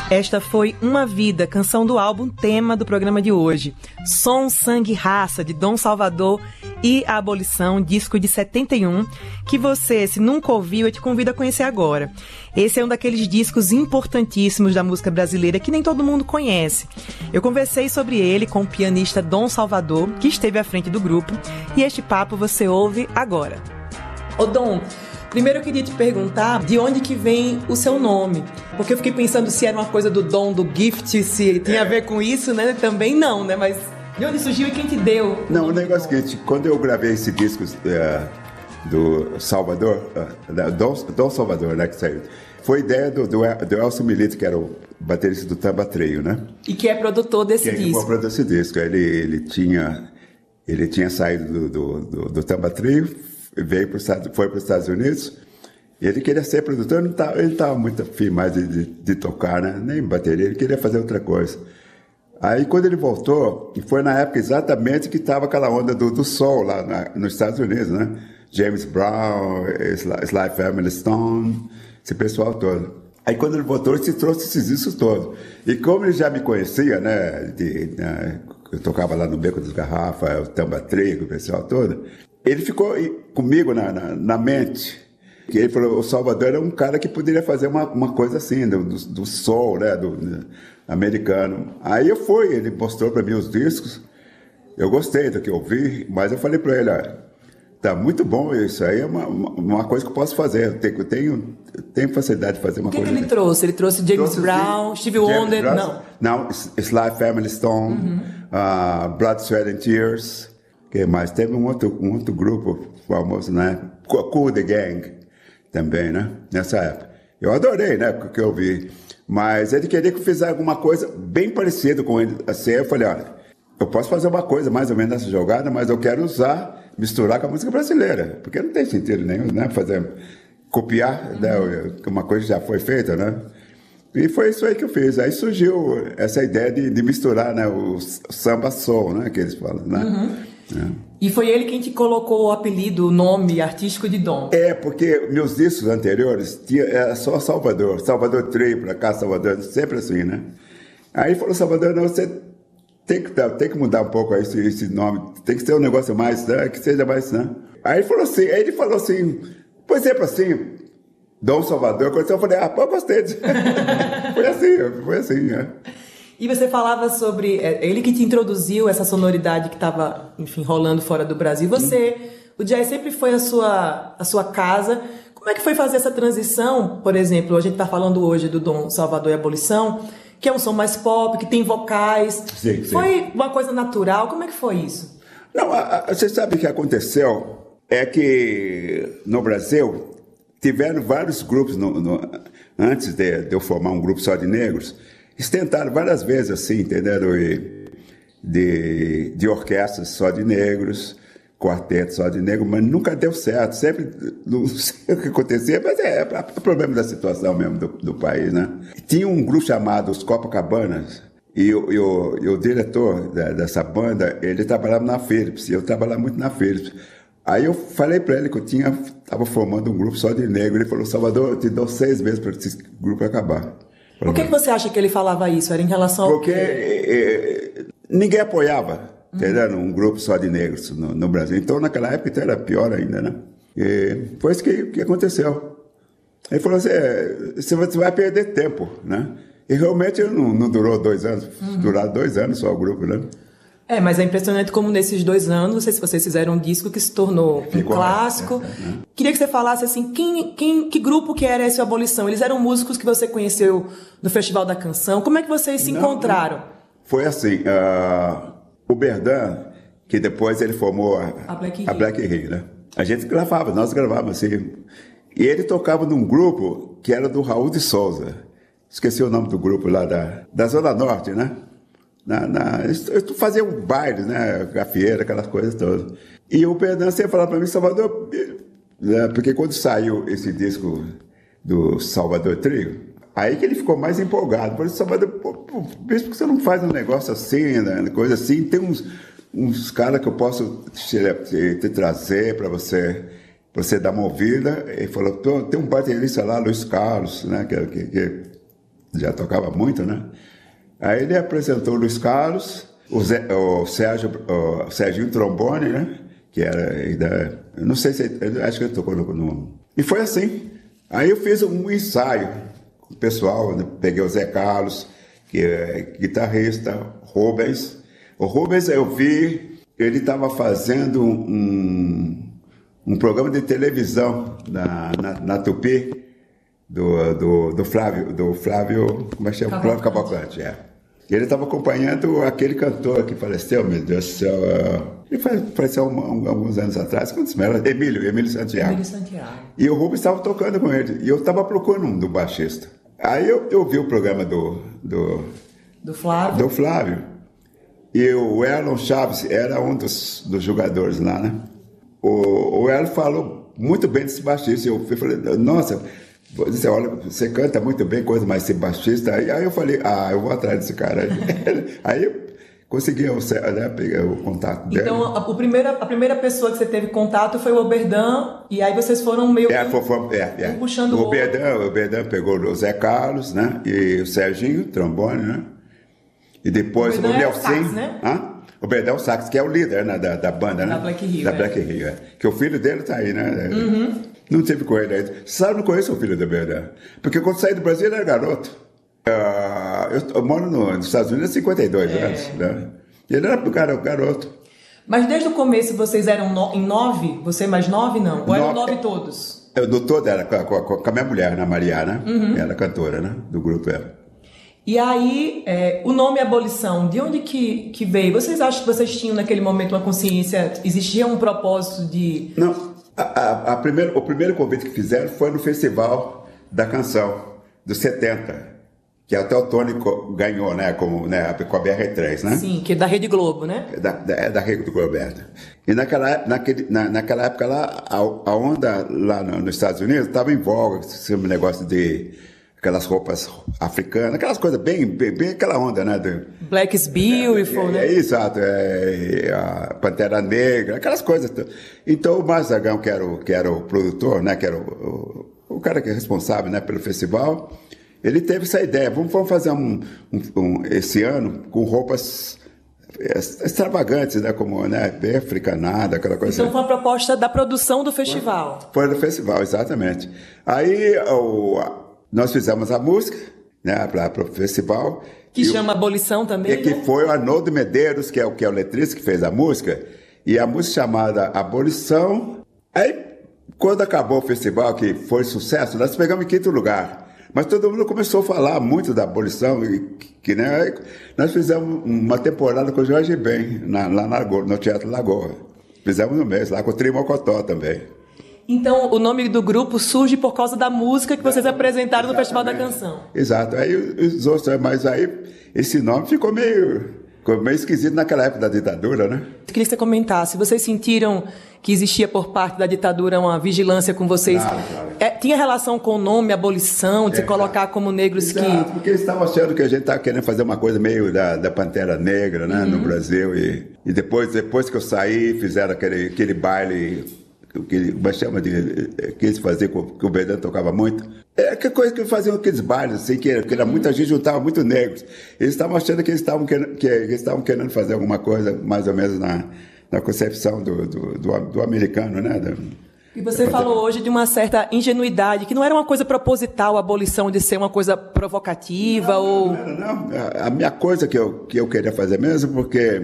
Esta foi Uma Vida, canção do álbum tema do programa de hoje. Som, Sangue, Raça, de Dom Salvador e a Abolição, disco de 71, que você, se nunca ouviu, eu te convido a conhecer agora. Esse é um daqueles discos importantíssimos da música brasileira que nem todo mundo conhece. Eu conversei sobre ele com o pianista Dom Salvador, que esteve à frente do grupo, e este papo você ouve agora. Ô Dom, primeiro eu queria te perguntar de onde que vem o seu nome, porque eu fiquei pensando se era uma coisa do dom, do gift, se tinha a ver com isso, né? Também não, né? Mas de onde surgiu e quem te deu? Não, o negócio é que quando eu gravei esse disco do Salvador, Dom Salvador, né, que saiu, foi ideia do Elcio Milito, que era o baterista do Tamba Trio, né? E que é produtor desse disco. Foi produtor desse disco. Ele tinha saído do Tamba Trio, foi para os Estados Unidos. Ele queria ser produtor, ele não estava muito afim mais de tocar, né? Nem bateria, ele queria fazer outra coisa. Aí quando ele voltou, e foi na época exatamente que estava aquela onda do soul lá nos Estados Unidos, né? James Brown, Sly Family Stone, esse pessoal todo. Aí quando ele voltou, ele trouxe esses discos todos. E como ele já me conhecia, né? Eu tocava lá no Beco das Garrafas, o Tamba Trio, o pessoal todo. Ele ficou comigo na mente, que ele falou, o Salvador era um cara que poderia fazer uma coisa assim, do soul, né, do americano. Aí ele mostrou para mim os discos, eu gostei do que eu vi, mas eu falei para ele, tá muito bom isso aí, é uma coisa que eu posso fazer, eu tenho facilidade de fazer uma coisa. O que ele trouxe? Ele trouxe James Brown, Stevie Wonder? Não, Sly Family Stone, Blood, Sweat and Tears. Mas teve um outro grupo famoso, né? Kool the Gang, também, né? Nessa época. Eu adorei, né? O que eu vi. Mas ele queria que eu fizesse alguma coisa bem parecida com ele. Assim, eu falei, olha, eu posso fazer uma coisa mais ou menos nessa jogada, mas eu quero misturar com a música brasileira. Porque não tem sentido nenhum, né? Copiar, né? Uma coisa que já foi feita, né? E foi isso aí que eu fiz. Aí surgiu essa ideia de misturar, né? O samba soul, né? Que eles falam, né? E foi ele quem te colocou o apelido, o nome artístico de Dom? Porque meus discos anteriores era só Salvador Trio pra cá, Salvador, sempre assim, né? Aí ele falou, Salvador, não, você tem que mudar um pouco esse nome, tem que ser um negócio mais, né? Que seja mais, né? Aí ele falou assim, por exemplo, assim, Dom Salvador, quando eu falei, eu gostei disso. foi assim, né? E você falava sobre ele que te introduziu essa sonoridade que estava, enfim, rolando fora do Brasil. O jazz sempre foi a sua casa. Como é que foi fazer essa transição? Por exemplo, a gente está falando hoje do Dom Salvador e Abolição, que é um som mais pop, que tem vocais. Sim. Foi uma coisa natural? Como é que foi isso? Não, você sabe o que aconteceu? É que no Brasil tiveram vários grupos, antes de eu formar um grupo só de negros. Eles tentaram várias vezes, assim, entenderam? De orquestras só de negros, quartetos só de negros, mas nunca deu certo. Sempre, não sei o que acontecia, mas é problema da situação mesmo do país, né? Tinha um grupo chamado Os Copacabanas, e o diretor dessa banda, ele trabalhava na Philips, e eu trabalhava muito na Philips. Aí eu falei para ele que eu estava formando um grupo só de negros. Ele falou, Salvador, eu te dou 6 meses para esse grupo acabar. Por que você acha que ele falava isso? Era em relação ao Porque ninguém apoiava, entendeu? Um grupo só de negros no Brasil. Então, naquela época, então, era pior ainda, né? E foi isso que aconteceu. Ele falou assim, você vai perder tempo, né? E realmente não durou 2 anos. Duraram 2 anos só o grupo, né? Mas é impressionante como nesses 2 anos, não sei se vocês fizeram um disco que se tornou um clássico. Queria que você falasse assim, que grupo que era esse Abolição? Eles eram músicos que você conheceu no Festival da Canção? Como é que vocês se encontraram? Foi assim, o Berdan, que depois ele formou a Black Rio, né? A gente nós gravávamos assim. E ele tocava num grupo que era do Raul de Souza. Esqueci o nome do grupo lá da Zona Norte, né? Eu fazia um baile, né? Gafieira, aquelas coisas todas. E o Berdan sempre falava para mim, Salvador, né? Porque quando saiu esse disco do Salvador Trio, aí que ele ficou mais empolgado. Falei, Salvador, por que você não faz um negócio assim, né? Coisa assim? Tem uns caras que eu posso te trazer para você dar uma ouvida. Ele falou, tem um baterista lá, Luiz Carlos, né? já tocava muito, né? Aí ele apresentou o Luiz Carlos, o Serginho trombone, né? Que era, eu não sei se, acho que ele tocou no... E foi assim. Aí eu fiz um ensaio com o pessoal, né? Peguei o Zé Carlos, que é guitarrista, Rubens. O Rubens eu vi, ele estava fazendo um programa de televisão na Tupi, do Flávio, como é que chama? Flávio Cavalcante, Ele estava acompanhando aquele cantor que faleceu, meu Deus do céu. Ele faleceu alguns anos atrás, quantos era? Emílio Santiago. E o Rubens estava tocando com ele. E eu estava procurando do baixista. Aí eu vi o programa do Flávio. E o Erlon Chaves era um dos jogadores lá, né? O Erlon falou muito bem desse baixista. Eu falei, nossa... Disse, olha, você canta muito bem, coisa mais ser baixista. Aí eu falei, eu vou atrás desse cara. Aí eu consegui pegar o contato dele. Então, a primeira pessoa que você teve contato foi o Oberdan, e aí vocês foram meio puxando o Oberdan pegou o Zé Carlos, né? E o Serginho, trombone, né? E depois o Nelson, né? O Oberdan Sax, que é o líder, né, da banda, né? Da Black Hill. Da Black Hill, Que o filho dele tá aí, né? Não tive com ele ainda. Você sabe, não conheço o filho do Oberdan. Porque quando saí do Brasil, ele era garoto. Eu moro nos Estados Unidos há 52 anos, né? E ele era garoto. Mas desde o começo vocês eram em 9? Você mais 9, não? Ou eram 9 todos? Do todo era com a minha mulher, né, Maria, né? Ela cantora, né? Do grupo ela. E aí, o nome Abolição, de onde que veio? Vocês acham que vocês tinham naquele momento uma consciência, existia um propósito de... Não, o primeiro convite que fizeram foi no Festival da Canção, dos 70, que até o Tony ganhou, né, com a BR3, né? Sim, que é da Rede Globo, né? Da Rede Globo. E naquela época lá, a onda lá nos Estados Unidos estava em voga, esse negócio de... aquelas roupas africanas, aquelas coisas bem aquela onda, né? Black is Beautiful, né? Exato, a Pantera Negra, aquelas coisas. Então o Marzagão, que era o produtor, né? Que era o cara que é responsável, né, pelo festival, ele teve essa ideia, vamos fazer esse ano com roupas extravagantes, né? Como, né? Bem africanada, aquela coisa. Então foi a proposta da produção do festival. Foi do festival, exatamente. Aí nós fizemos a música, né, para o festival. Que chama Abolição também, que foi o Arnoldo Medeiros, que é o letrista que fez a música, e a música chamada Abolição. Aí, quando acabou o festival, que foi sucesso, nós pegamos em 5º lugar. Mas todo mundo começou a falar muito da abolição, né, nós fizemos uma temporada com o Jorge Ben, lá no Teatro Lagoa. Fizemos um mês lá com o Trio Mocotó também. Então, o nome do grupo surge por causa da música que vocês apresentaram no Festival da Canção. Exato. Aí os outros, mas aí esse nome ficou meio esquisito naquela época da ditadura, né? Eu queria que você comentasse, vocês sentiram que existia por parte da ditadura uma vigilância com vocês? Claro. Tinha relação com o nome Abolição, de se colocar como negros que... Porque eles estavam achando que a gente estava querendo fazer uma coisa meio da Pantera Negra, né, no Brasil. E depois que eu saí, fizeram aquele baile... Como chama que eles faziam, que o Oberdan tocava muito. Que coisa que faziam aqueles bailes, assim, que era muita gente, juntava muito negros. Eles estavam achando que eles estavam querendo fazer alguma coisa, mais ou menos na concepção do americano, né? E você falou hoje de uma certa ingenuidade, que não era uma coisa proposital a abolição de ser uma coisa provocativa Não. A minha coisa que eu queria fazer mesmo, porque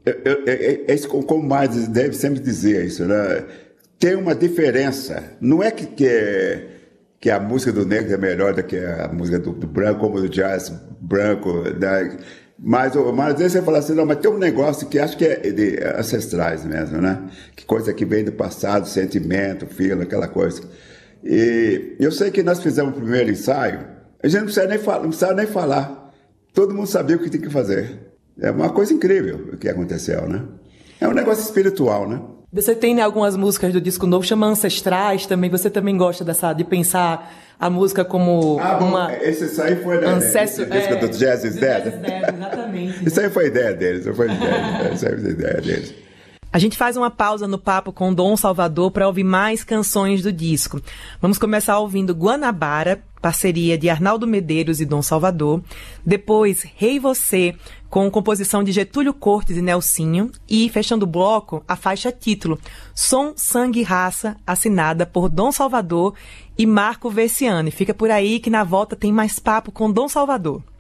como mais deve sempre dizer isso, né? Tem uma diferença. Não é que a música do negro é melhor do que a música do branco, como do jazz branco. Né? Mas às vezes você fala assim, não, mas tem um negócio que acho que é de ancestrais mesmo, né? Que coisa que vem do passado, sentimento, filo, aquela coisa. E eu sei que nós fizemos o primeiro ensaio, a gente não precisava nem falar. Todo mundo sabia o que tinha que fazer. É uma coisa incrível o que aconteceu, né? É um negócio espiritual, né? Você tem, né, algumas músicas do disco novo, chama Ancestrais também. Você também gosta de pensar a música como uma... Esse aí foi do Jazz is Dead. Exatamente. Isso aí foi ideia deles, isso aí foi ideia deles. A gente faz uma pausa no papo com Dom Salvador para ouvir mais canções do disco. Vamos começar ouvindo Guanabara, parceria de Arnaldo Medeiros e Dom Salvador. Depois, Rei Você, com composição de Getúlio Cortes e Nelsinho. E, fechando o bloco, a faixa título, Som, Sangue e Raça, assinada por Dom Salvador e Marco Versiani. Fica por aí que na volta tem mais papo com Dom Salvador.